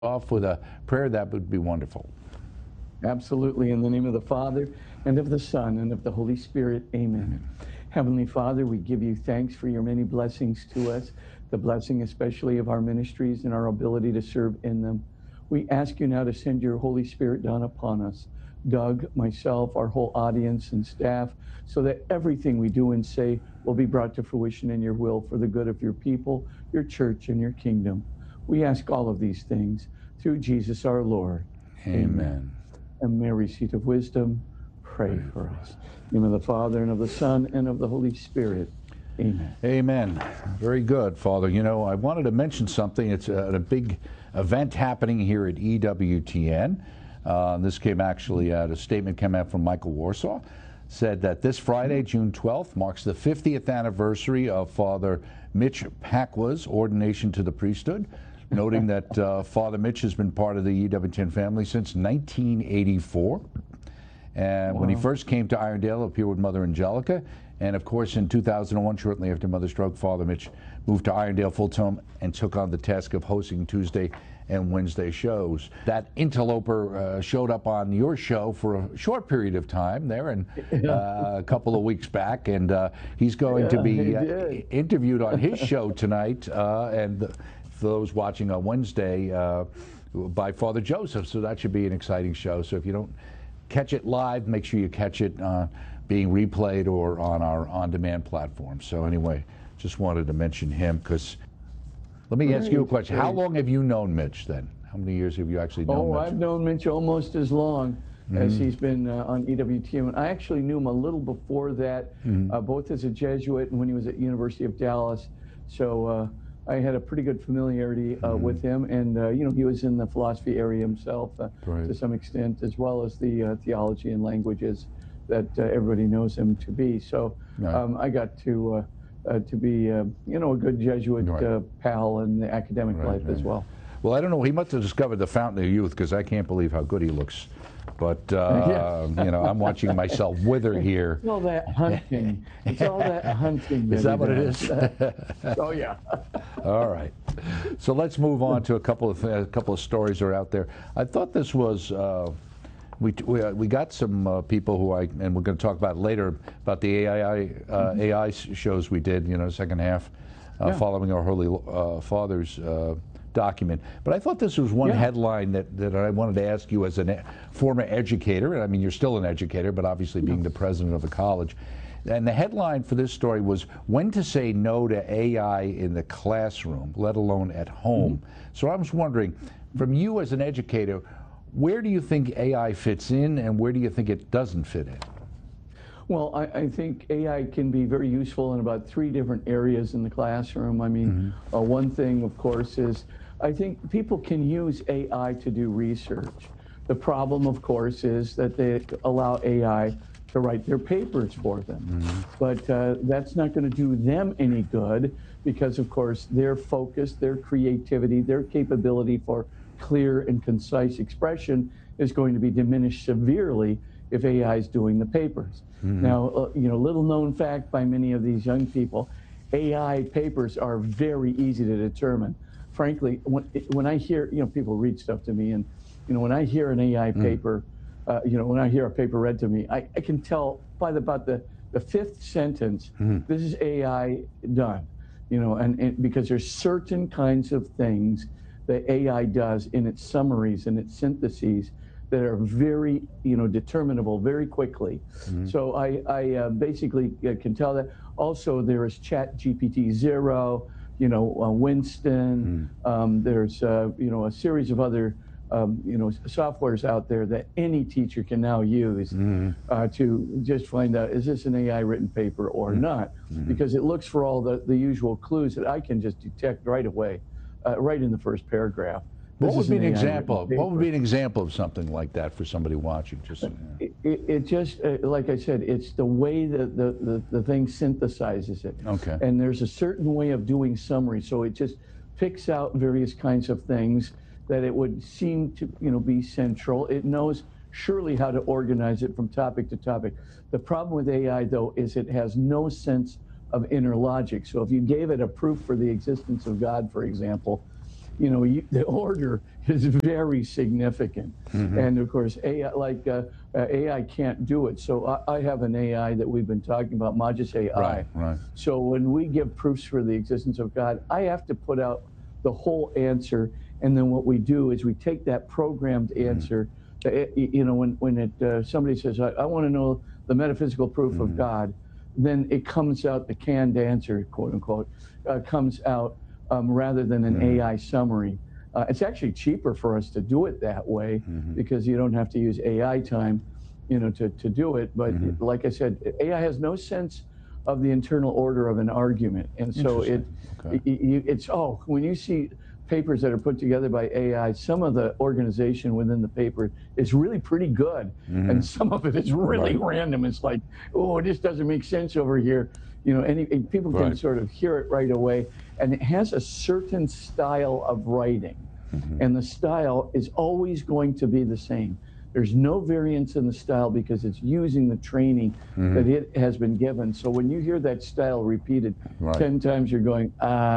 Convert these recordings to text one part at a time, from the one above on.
off with a prayer, that would be wonderful. Absolutely. In the name of the Father, and of the Son, and of the Holy Spirit. Amen. Heavenly Father, we give you thanks for your many blessings to us, the blessing especially of our ministries and our ability to serve in them. We ask you now to send your Holy Spirit down upon us, Doug, myself, our whole audience and staff, so that everything we do and say will be brought to fruition in your will for the good of your people, your church, and your kingdom. We ask all of these things through Jesus our Lord. Amen. And Mary, seat of wisdom, pray for us. In the name of the Father, and of the Son, and of the Holy Spirit. Amen. Amen. Very good, Father. You know, I wanted to mention something. It's a big event happening here at EWTN. This came actually out, a statement came out from Michael Warsaw, said that this Friday, June 12th, marks the 50th anniversary of Father Mitch Pacwa's ordination to the priesthood, noting that Father Mitch has been part of the EWTN family since 1984. And when he first came to Irondale, appeared with Mother Angelica. And of course, in 2001, shortly after Mother's stroke, Father Mitch moved to Irondale full-time and took on the task of hosting Tuesday and Wednesday shows. That interloper showed up on your show for a short period of time there, and a couple of weeks back, and he's going to be interviewed on his show tonight, and for those watching on Wednesday, by Father Joseph. So that should be an exciting show. So if you don't catch it live, make sure you catch it being replayed or on our on-demand platform. So anyway, just wanted to mention him, because let me ask you a question. How long have you known Mitch then? How many years have you actually known Mitch? I've known Mitch almost as long as he's been on EWTN. I actually knew him a little before that, both as a Jesuit and when he was at University of Dallas. So I had a pretty good familiarity with him, and you know, he was in the philosophy area himself to some extent, as well as the theology and languages that everybody knows him to be. So I got to be, you know, a good Jesuit pal in the academic life as well. Well, I don't know. He must have discovered the fountain of youth, because I can't believe how good he looks. But, you know, I'm watching myself wither here. It's all that hunting. It's all that hunting. Is that what it is? Oh, yeah. All right. So let's move on to a couple of stories that are out there. I thought this was, we got some people who and we're going to talk about later, about the AI shows we did, you know, second half, following our Holy Father's document. But I thought this was one headline that I wanted to ask you as a former educator, and I mean, you're still an educator, but obviously being the president of a college. And the headline for this story was, when to say no to AI in the classroom, let alone at home. So I was wondering, from you as an educator, where do you think AI fits in, and where do you think it doesn't fit in? Well, I think AI can be very useful in about 3 different areas in the classroom. I mean, one thing, of course, is I think people can use AI to do research. The problem, of course, is that they allow AI to write their papers for them. But that's not going to do them any good, because, of course, their focus, their creativity, their capability for clear and concise expression is going to be diminished severely if AI is doing the papers. Now, you know, little known fact by many of these young people, AI papers are very easy to determine. Frankly, when I hear, you know, people read stuff to me, and, you know, when I hear an AI paper, you know, when I hear a paper read to me, I can tell by about the 5th sentence, this is AI done, you know, and because there's certain kinds of things that AI does in its summaries and its syntheses that are very, you know, determinable very quickly. So I basically can tell that. Also, there is ChatGPT Zero, you know, Winston. There's, you know, a series of other, you know, softwares out there that any teacher can now use to just find out, is this an AI written paper or not? Because it looks for all the usual clues that I can just detect right away, right in the first paragraph. What would be an example? What would be an example of something like that for somebody watching? Just it just like I said, it's the way that the thing synthesizes it. Okay. And there's a certain way of doing summary, so it just picks out various kinds of things that it would seem to, you know, be central. It knows surely how to organize it from topic to topic. The problem with AI, though, is it has no sense of inner logic. So if you gave it a proof for the existence of God, for example, you know, the order is very significant. And of course, AI can't do it. So I have an AI that we've been talking about, Magis AI. Right, right. So when we give proofs for the existence of God, I have to put out the whole answer. And then what we do is we take that programmed answer. You know, when somebody says, I want to know the metaphysical proof of God, then it comes out, the canned answer, quote unquote, comes out rather than an AI summary. It's actually cheaper for us to do it that way because you don't have to use AI time, you know, to do it. But like I said, AI has no sense of the internal order of an argument, and so when you see papers that are put together by AI, some of the organization within the paper is really pretty good, and some of it is really random. It's like, oh, this doesn't make sense over here. You know, and people can sort of hear it right away, and it has a certain style of writing, and the style is always going to be the same. There's no variance in the style because it's using the training that it has been given. So when you hear that style repeated 10 times, you're going,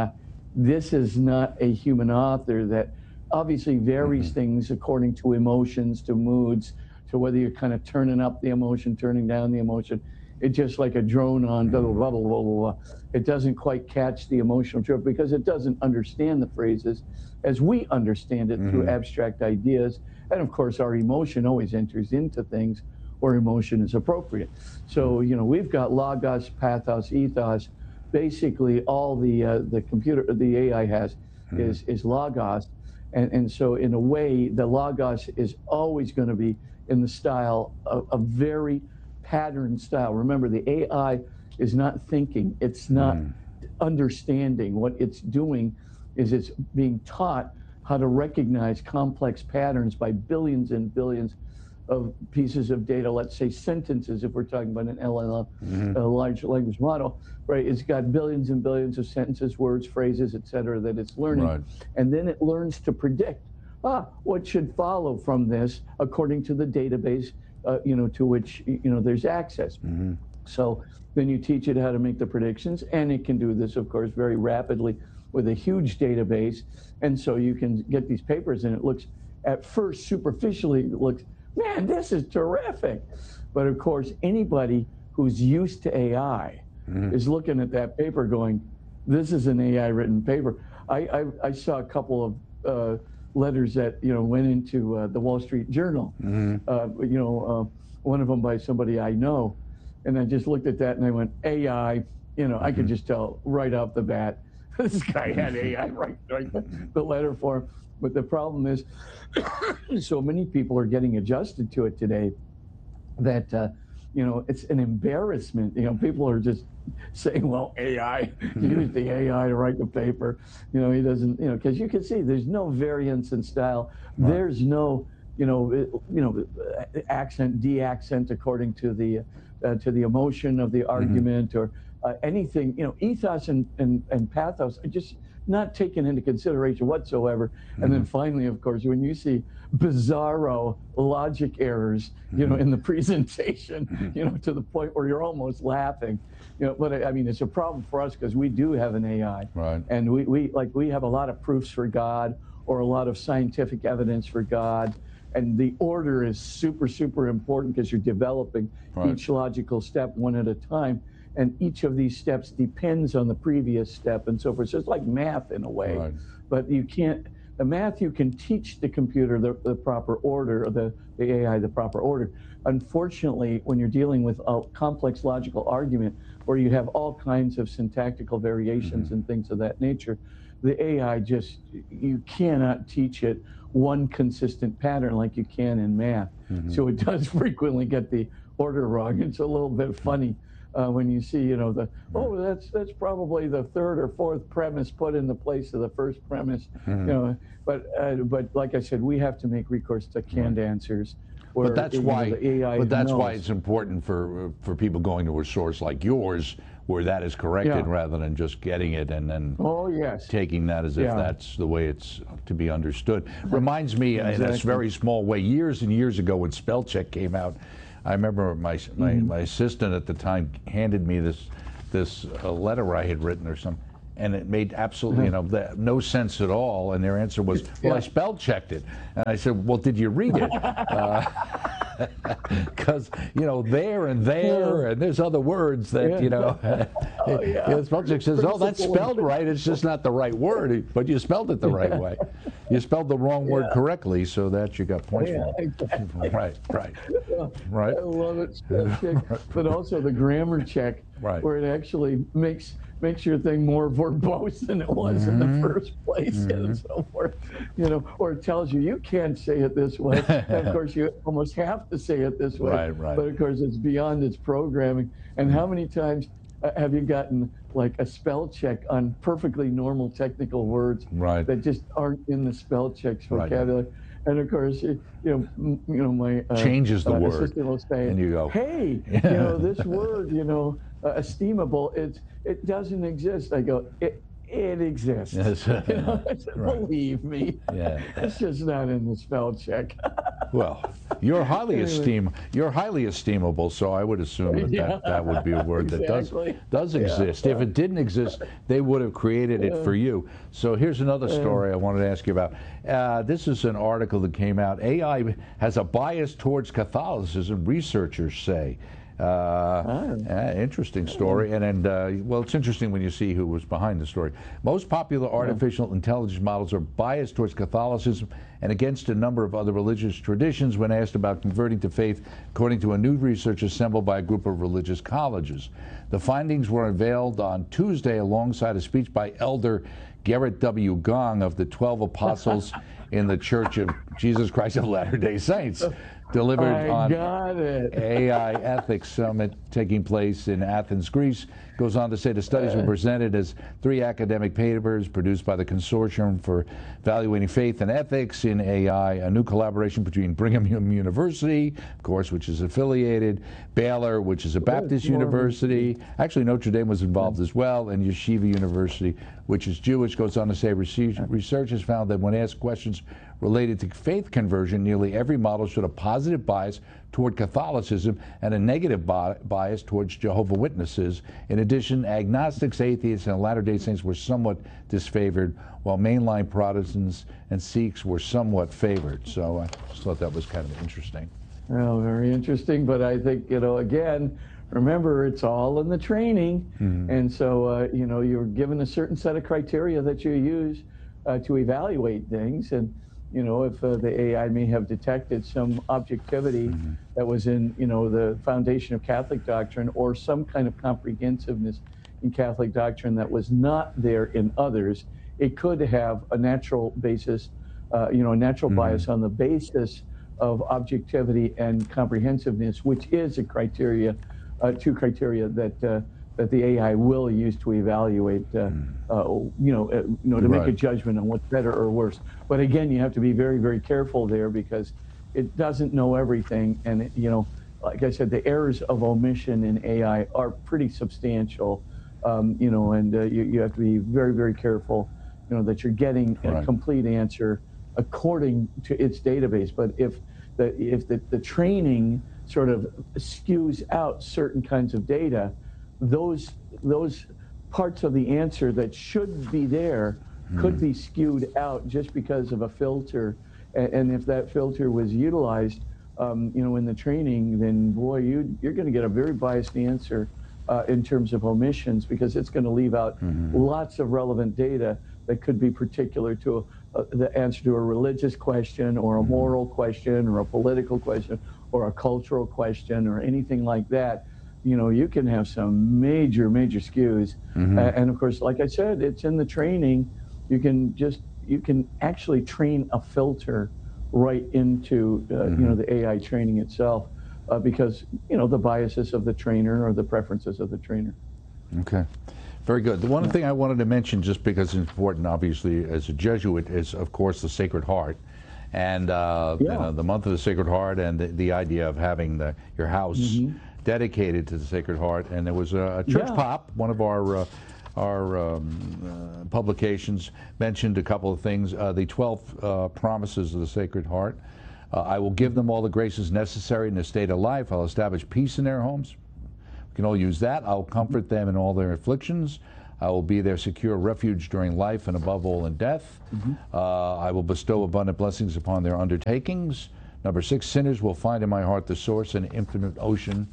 this is not a human author that obviously varies things according to emotions, to moods, to whether you're kind of turning up the emotion, turning down the emotion. It's just like a drone on blah, blah, blah, blah, blah, blah. It doesn't quite catch the emotional drift because it doesn't understand the phrases as we understand it through abstract ideas. And of course, our emotion always enters into things where emotion is appropriate. So, you know, we've got logos, pathos, ethos. Basically, all the computer, the AI has is logos. And so in a way, the logos is always going to be in the style of a very patterned style. Remember, the AI is not thinking. It's not understanding. What it's doing is it's being taught how to recognize complex patterns by billions and billions of pieces of data, let's say sentences, if we're talking about an LLM, a large language model, right? It's got billions and billions of sentences, words, phrases, et cetera, that it's learning. And then it learns to predict, what should follow from this according to the database, you know, to which, you know, there's access. So then you teach it how to make the predictions, and it can do this, of course, very rapidly with a huge database. And so you can get these papers, and it looks, at first, superficially, it looks, man, this is terrific. But of course, anybody who's used to AI is looking at that paper going, this is an AI written paper. I saw a couple of letters that, you know, went into the Wall Street Journal, you know, one of them by somebody I know. And I just looked at that and I went, AI, you know, I could just tell right off the bat, this guy had AI write the letter for him. But the problem is, so many people are getting adjusted to it today that, you know, it's an embarrassment. You know, people are just saying, well, AI, use the AI to write the paper. You know, he doesn't, you know, because you can see there's no variance in style. There's no, you know, accent, de-accent according to the emotion of the argument or anything. You know, ethos and pathos are just not taken into consideration whatsoever. And then finally, of course, when you see bizarro logic errors, you know, in the presentation, you know, to the point where you're almost laughing, you know, but I mean, it's a problem for us because we do have an AI. And we have a lot of proofs for God or a lot of scientific evidence for God. And the order is super, super important because you're developing each logical step one at a time. And each of these steps depends on the previous step and so forth. So it's like math in a way. But you can't, the math, you can teach the computer the proper order, or the AI the proper order. Unfortunately, when you're dealing with a complex logical argument where you have all kinds of syntactical variations and things of that nature, the AI just, you cannot teach it one consistent pattern like you can in math. So it does frequently get the order wrong. It's a little bit funny when you see, you know, that's probably the third or fourth premise put in the place of the first premise. You know, but like I said, we have to make recourse to canned answers. Where, but that's why. The AI but that's knows. why it's important for people going to a source like yours, where that is corrected rather than just getting it and then taking that as if that's the way it's to be understood. Reminds me in a very small way, years and years ago when spell check came out, I remember my assistant at the time handed me this letter I had written or something, And it made absolutely, no sense at all. And their answer was, well, I spell checked it. And I said, well, did you read it? Because, there and there, and there's other words that, spell check says, oh, that's spelled right. It's just not the right word. But you spelled it the right way. You spelled the wrong word correctly, so that you got points for it. Exactly. Right. I love it. Spell check, but also the grammar check, where it actually makes your thing more verbose than it was in the first place, and so forth. Or it tells you can't say it this way. And of course, you almost have to say it this way. Right. But of course, it's beyond its programming. And how many times have you gotten like a spell check on perfectly normal technical words that just aren't in the spell check's vocabulary? And of course, my changes the word, assistant will say, and you go, "Hey, this word, esteemable, it doesn't exist." I go, "It exists." Yes. Believe me, it's just not in the spell check. Well, you're highly esteemable, so I would assume that would be a word that does exist. If it didn't exist, they would have created it for you. So here's another story I wanted to ask you about. This is an article that came out. AI has a bias towards Catholicism, researchers say. Interesting story, and well, it's interesting when you see who was behind the story. Most popular artificial intelligence models are biased towards Catholicism and against a number of other religious traditions when asked about converting to faith, according to a new research assembled by a group of religious colleges. The findings were unveiled on Tuesday alongside a speech by Elder Gerrit W. Gong of the 12 Apostles in the Church of Jesus Christ of Latter-day Saints, delivered on AI Ethics Summit taking place in Athens, Greece. Goes on to say the studies were presented as 3 academic papers produced by the Consortium for Evaluating Faith and Ethics in AI, a new collaboration between Brigham Young University, of course, which is affiliated, Baylor, which is a Baptist university. Actually, Notre Dame was involved as well, and Yeshiva University, which is Jewish. Goes on to say research has found that when asked questions related to faith conversion, nearly every model showed a positive bias toward Catholicism and a negative bias towards Jehovah's Witnesses. In addition, agnostics, atheists, and Latter-day Saints were somewhat disfavored, while mainline Protestants and Sikhs were somewhat favored. So I just thought that was kind of interesting. Well, very interesting, but I think, again, remember, it's all in the training, and so, you're given a certain set of criteria that you use to evaluate things, and if the AI may have detected some objectivity that was in, the foundation of Catholic doctrine, or some kind of comprehensiveness in Catholic doctrine that was not there in others, it could have a natural basis, a natural bias on the basis of objectivity and comprehensiveness, which is a criteria, 2 criteria that the AI will use to evaluate, to make a judgment on what's better or worse. But again, you have to be very, very careful there, because it doesn't know everything. And, like I said, the errors of omission in AI are pretty substantial, and you have to be very, very careful, that you're getting a complete answer according to its database. But if the training sort of skews out certain kinds of data, those parts of the answer that should be there could be skewed out just because of a filter. And if that filter was utilized, in the training, then boy, you're going to get a very biased answer in terms of omissions, because it's going to leave out lots of relevant data that could be particular to the answer to a religious question, or a moral question, or a political question, or a cultural question, or anything like that. You can have some major skews. And of course, like I said, it's in the training. You can actually train a filter right into, the AI training itself, because, the biases of the trainer or the preferences of the trainer. Okay. Very good. The one thing I wanted to mention, just because it's important, obviously, as a Jesuit, is, of course, the Sacred Heart. And the month of the Sacred Heart, and the idea of having your house dedicated to the Sacred Heart. And there was a Church Pop, one of our publications, mentioned a couple of things. The 12 promises of the Sacred Heart. I will give them all the graces necessary in their state of life. I'll establish peace in their homes. We can all use that. I'll comfort them in all their afflictions. I will be their secure refuge during life and above all in death. I will bestow abundant blessings upon their undertakings. Number 6, sinners will find in my heart the source and infinite ocean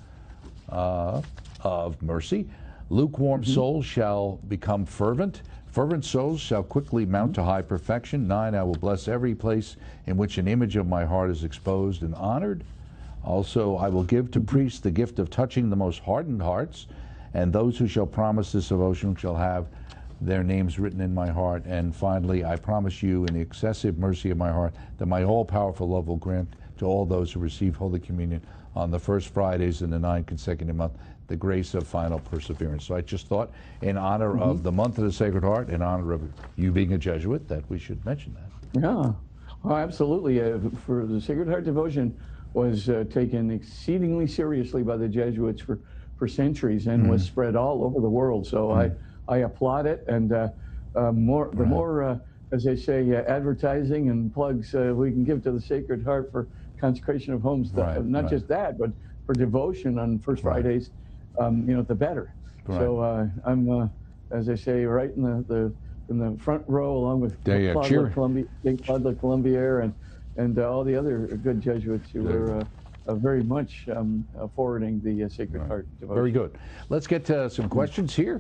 of mercy. Lukewarm souls shall become fervent. Fervent souls shall quickly mount to high perfection. 9, I will bless every place in which an image of my heart is exposed and honored. Also, I will give to priests the gift of touching the most hardened hearts, and those who shall promise this devotion shall have their names written in my heart. And finally, I promise you in the excessive mercy of my heart that my all-powerful love will grant to all those who receive Holy Communion on the first Fridays in the 9 consecutive month the grace of final perseverance. So I just thought, in honor of the month of the Sacred Heart, in honor of you being a Jesuit, that we should mention that. Yeah, oh, absolutely. For the Sacred Heart devotion was taken exceedingly seriously by the Jesuits for centuries and was spread all over the world. So I applaud it, and the more, as they say, advertising and plugs we can give to the Sacred Heart for consecration of homes, not just that, but for devotion on First Fridays, the better. So I'm, as I say, right in the front row, along with Claude Colombier and all the other good Jesuits who were very much forwarding the Sacred Heart devotion. Very good. Let's get to some questions here.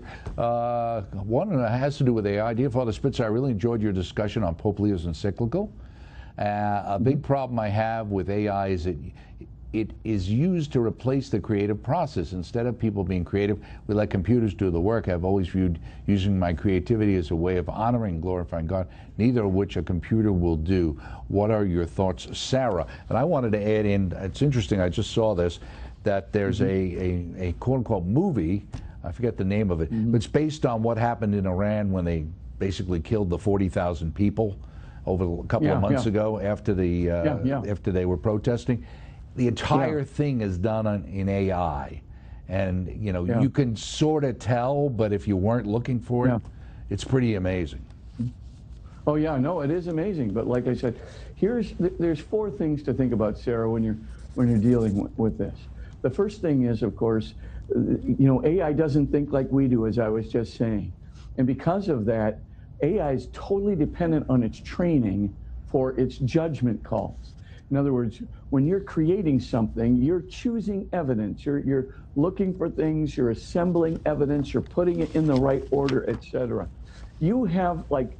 One has to do with AI. Dear Father Spitzer, I really enjoyed your discussion on Pope Leo's encyclical. A big problem I have with AI is it is used to replace the creative process. Instead of people being creative, we let computers do the work. I've always viewed using my creativity as a way of honoring and glorifying God, neither of which a computer will do. What are your thoughts, Sarah? And I wanted to add in, it's interesting, I just saw this, that there's a quote-unquote movie, I forget the name of it, but it's based on what happened in Iran when they basically killed the 40,000 people over a couple of months ago after after they were protesting. The entire thing is done in AI, and you can sort of tell, but if you weren't looking for it, it's pretty amazing. Oh yeah, no, it is amazing. But like I said, there's 4 things to think about, Sarah, when you're dealing with this. The first thing is, of course, AI doesn't think like we do, as I was just saying, and because of that, AI is totally dependent on its training for its judgment calls. In other words, when you're creating something, you're choosing evidence, you're looking for things, you're assembling evidence, you're putting it in the right order, etc. You have like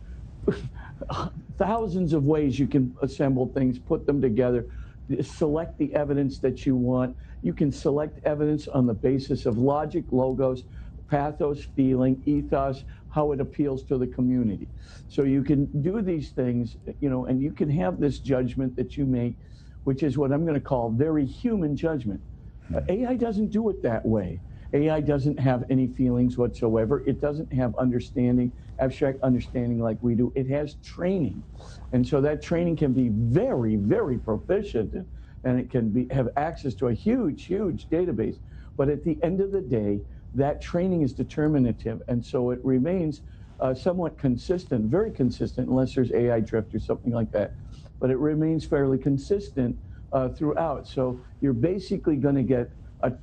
thousands of ways you can assemble things, put them together, select the evidence that you want. You can select evidence on the basis of logic, logos, pathos, feeling, ethos, how it appeals to the community. So you can do these things, and you can have this judgment that you make, which is what I'm going to call very human judgment. AI doesn't do it that way. AI doesn't have any feelings whatsoever. It doesn't have understanding, abstract understanding like we do. It has training. And so that training can be very, very proficient, and it can have access to a huge, huge database. But at the end of the day, that training is determinative, and so it remains somewhat consistent, very consistent, unless there's AI drift or something like that. But it remains fairly consistent throughout. So you're basically going to get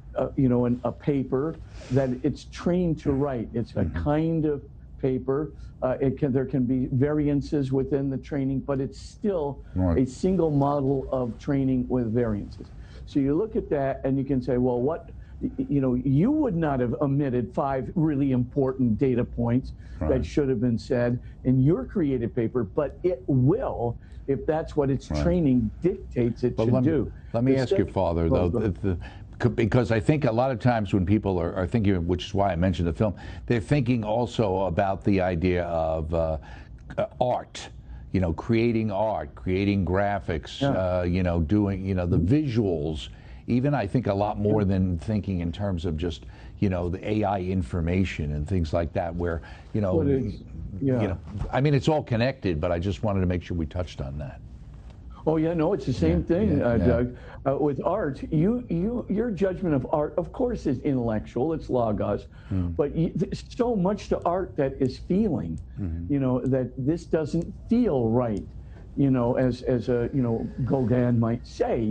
a paper that it's trained to write. It's a kind of paper. There can be variances within the training, but it's still a single model of training with variances. So you look at that and you can say, well, you would not have omitted 5 really important data points that should have been said in your creative paper, but it will if that's what its training dictates it should do. Let me ask you, Father, though, because I think a lot of times when people are thinking, which is why I mentioned the film, they're thinking also about the idea of art. Creating art, creating graphics, doing, the visuals. Even I think a lot more than thinking in terms of just, the AI information and things like that, where, I mean, it's all connected, but I just wanted to make sure we touched on that. Oh yeah, no, it's the same thing, Doug. With art, your judgment of art, of course, is intellectual. It's logos, but there's so much to art that is feeling. That this doesn't feel right. As a Gauguin might say.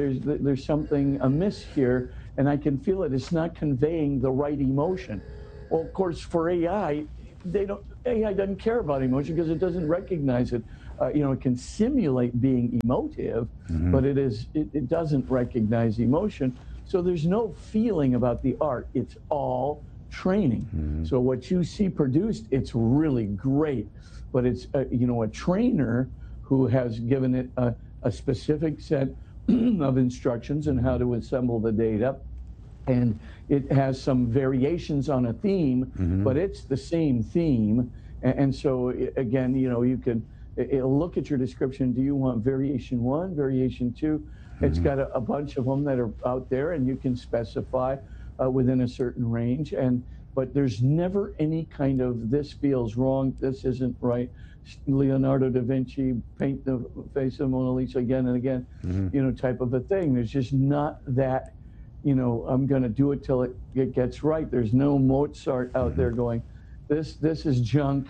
There's something amiss here, and I can feel it. It's not conveying the right emotion. Well, of course, for AI, AI doesn't care about emotion because it doesn't recognize it. It can simulate being emotive, but it doesn't recognize emotion. So there's no feeling about the art. It's all training. So what you see produced, it's really great, but it's a trainer who has given it a specific set of instructions on how to assemble the data, and it has some variations on a theme, but it's the same theme. And so again, you can it'll look at your description. Do you want variation 1, variation 2? It's got a bunch of them that are out there, and you can specify within a certain range. But there's never any kind of this feels wrong, this isn't right. Leonardo da Vinci paint the face of Mona Lisa again and again, type of a thing. There's just not that, I'm going to do it till it gets right. There's no Mozart out there going, this is junk.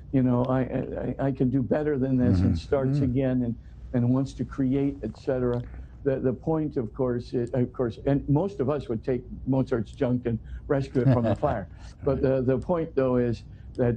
I can do better than this, and starts again and wants to create, etc. The point, of course, and most of us would take Mozart's junk and rescue it from the fire. But the point, though, is that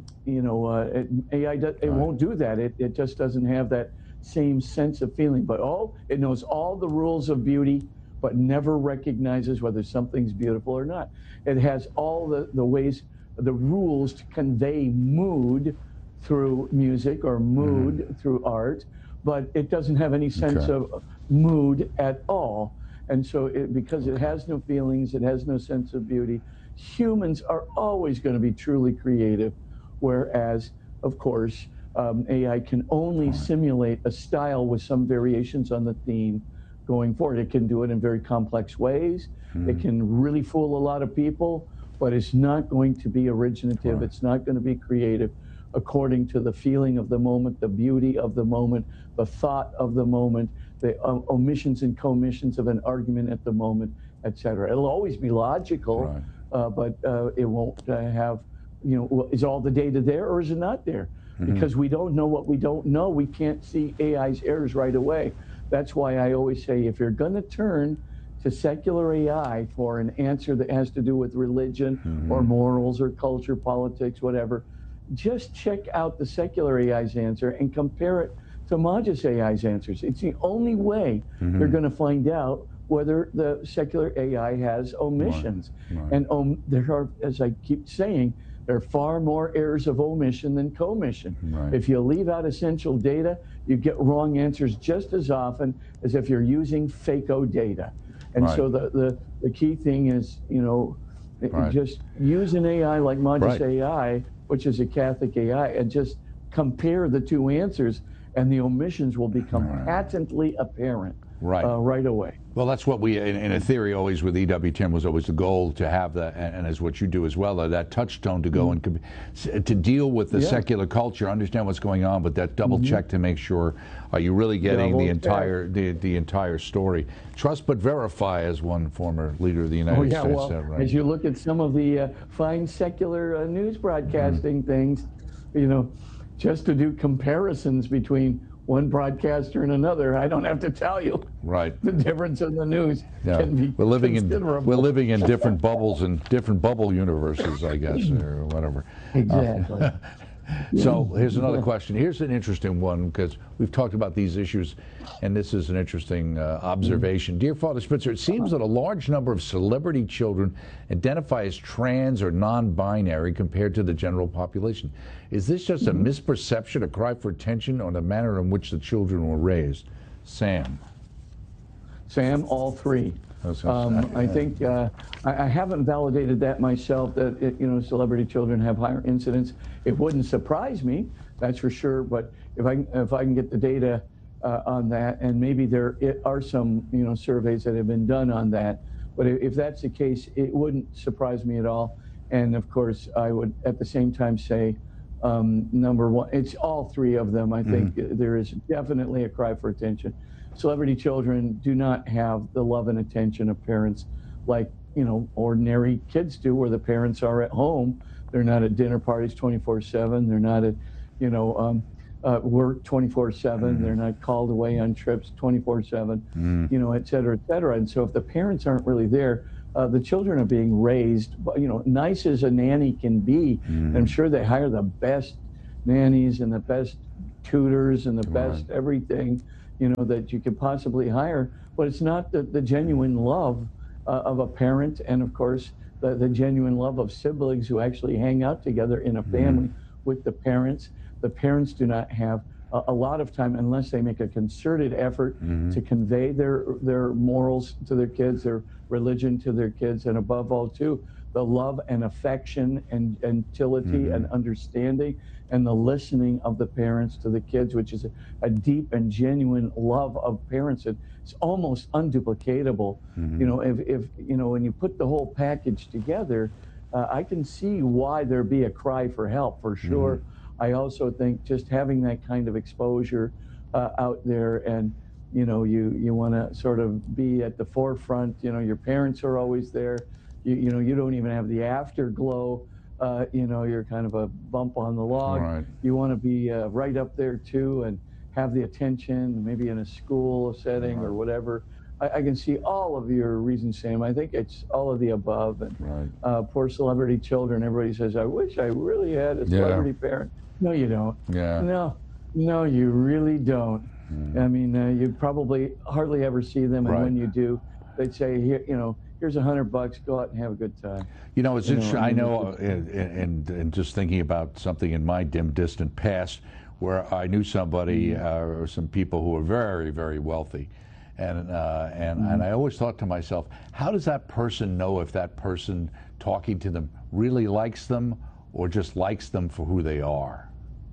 AI it won't do that. It just doesn't have that same sense of feeling. But it knows all the rules of beauty, but never recognizes whether something's beautiful or not. It has all the ways, the rules to convey mood through music or mood through art, but it doesn't have any sense of mood at all. And so because it has no feelings, it has no sense of beauty, humans are always going to be truly creative, whereas, of course, AI can only simulate a style with some variations on the theme going forward. It can do it in very complex ways. It can really fool a lot of people, but it's not going to be originative. It's not going to be creative according to the feeling of the moment, the beauty of the moment, the thought of the moment, the omissions and commissions of an argument at the moment, etc. It'll always be logical, but it won't have, is all the data there or is it not there? Because we don't know what we don't know. We can't see AI's errors right away. That's why I always say, if you're going to turn to secular AI for an answer that has to do with religion or morals or culture, politics, whatever, just check out the secular AI's answer and compare it to Magis AI's answers. It's the only way you're going to find out whether the secular AI has omissions. And there are, as I keep saying, there are far more errors of omission than commission. If you leave out essential data, you get wrong answers just as often as if you're using FAKO data. And so the key thing is, just use an AI like Magis AI, which is a Catholic AI, and just compare the two answers, and the omissions will become patently apparent right away. Well, that's what we, in a theory, always with EWTN was always the goal, to have that, and as what you do as well, that touchstone to go and to deal with the secular culture, understand what's going on, but that double check to make sure, are you really getting the entire story? Trust but verify, as one former leader of the United States said. As you look at some of the fine secular news broadcasting things, just to do comparisons between one broadcaster and another, I don't have to tell you. The difference in the news can be considerable. We're living in different bubbles and different bubble universes, I guess, or whatever. Exactly. So here's another question. Here's an interesting one, because we've talked about these issues, and this is an interesting observation. Dear Father Spitzer, it seems that a large number of celebrity children identify as trans or non-binary compared to the general population. Is this just a misperception, a cry for attention, or the manner in which the children were raised? Sam, all three. I think I haven't validated that myself, that celebrity children have higher incidence. It wouldn't surprise me, that's for sure. But if I can get the data on that, and maybe there are some surveys that have been done on that. But if that's the case, it wouldn't surprise me at all. And of course, I would at the same time say, number one, it's all three of them. I think there is definitely a cry for attention. Celebrity children do not have the love and attention of parents like, ordinary kids do, where the parents are at home. They're not at dinner parties 24/7. They're not at work 24/7. They're not called away on trips 24/7, et cetera, et cetera. And so if the parents aren't really there, the children are being raised, nice as a nanny can be. And I'm sure they hire the best nannies and the best tutors and the best everything, that you could possibly hire. But it's not the genuine love of a parent, and of course, the genuine love of siblings who actually hang out together in a family with the parents. The parents do not have a lot of time unless they make a concerted effort to convey their morals to their kids, their religion to their kids, and above all, too, the love and affection and gentility and understanding and the listening of the parents to the kids, which is a deep and genuine love of parents. It's almost unduplicatable. If when you put the whole package together, I can see why there'd be a cry for help for sure. I also think just having that kind of exposure out there, and you want to sort of be at the forefront. Your parents are always there. You don't even have the afterglow. You're kind of a bump on the log. Right. You want to be right up there too, and have the attention, maybe in a school setting or whatever. I can see all of your reasons, Sam. I think it's all of the above. And poor celebrity children. Everybody says, "I wish I really had a celebrity parent." No, you don't. Yeah. No, you really don't. I mean, you probably hardly ever see them, and when you do, they'd say, here's $100, go out and have a good time. It's interesting. I know, and just thinking about something in my dim, distant past, where I knew somebody or some people who were very, very wealthy, and I always thought to myself, how does that person know if that person talking to them really likes them or just likes them for who they are?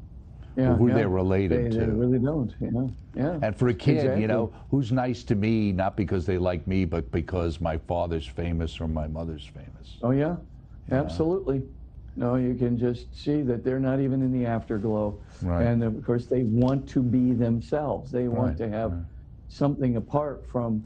Or who they're related to. They really don't. And for a kid, who's nice to me, not because they like me, but because my father's famous or my mother's famous. Oh, yeah. Absolutely. No, you can just see that they're not even in the afterglow. Right. And of course, they want to be themselves. They want to have something apart from,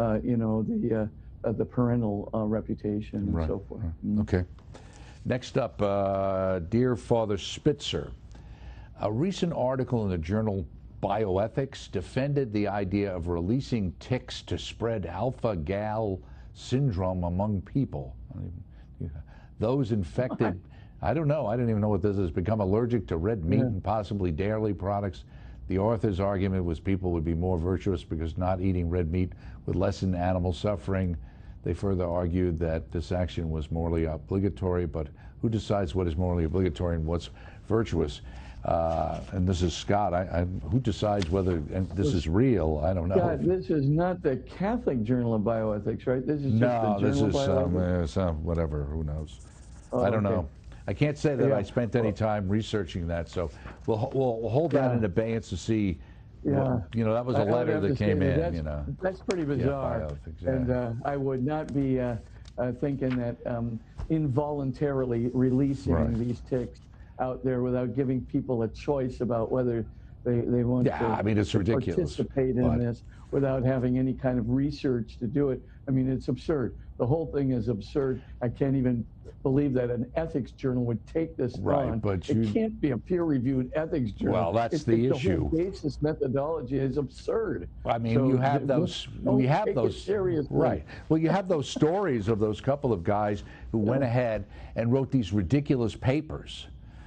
the parental reputation and so forth. Okay. Next up, Dear Father Spitzer. A recent article in the journal Bioethics defended the idea of releasing ticks to spread alpha-gal syndrome among people. Those infected, I don't know, I didn't even know what this is, become allergic to red meat and possibly dairy products. The author's argument was people would be more virtuous because not eating red meat would lessen animal suffering. They further argued that this action was morally obligatory, but who decides what is morally obligatory and what's virtuous? And this is Scott. Who decides whether this is real? I don't know. Scott, this is not the Catholic Journal of Bioethics, right? This is just the Journal of Bioethics? Whatever. Who knows? Oh, I don't know. I can't say that I spent any time researching that, so we'll hold that in abeyance to see. That was a letter that came in. That's pretty bizarre. And I would not be thinking that involuntarily releasing these ticks out there without giving people a choice about whether they want it's ridiculous. Participate in this without having any kind of research to do it. I mean, it's absurd. The whole thing is absurd. I can't even believe that an ethics journal would take this on. But it can't be a peer-reviewed ethics journal. Well, that's the issue. The whole basis methodology is absurd. I mean, so you have those. We have those. Right. Well, you have those stories of those couple of guys who went ahead and wrote these ridiculous papers.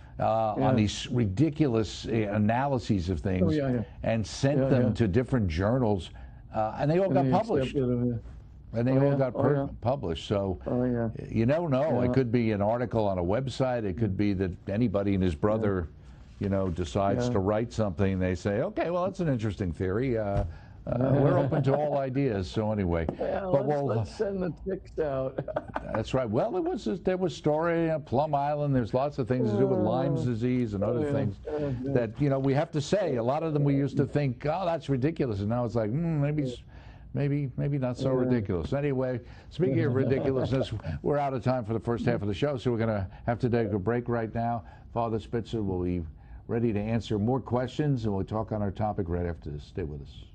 On these ridiculous analyses of things and sent them to different journals, and they all got published. And they all got published. So you don't know. It could be an article on a website. It could be that anybody and his brother, decides to write something. They say, okay, well, that's an interesting theory. We're open to all ideas. So anyway, let's send the ticks out. That's right. Well, there was story at Plum Island. There's lots of things to do with Lyme's disease and other things that we have to say. A lot of them we used to think, oh, that's ridiculous, and now it's like maybe not so ridiculous. Anyway, speaking of ridiculousness, we're out of time for the first half of the show, so we're going to have to take a break right now. Father Spitzer will be ready to answer more questions, and we'll talk on our topic right after this. Stay with us.